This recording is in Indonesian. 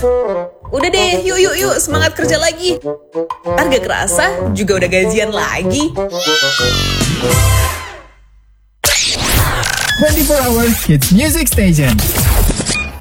Udah deh, yuk, semangat kerja lagi. Ntar gak kerasa, juga udah gajian lagi. 24 Hour Kids Music Station.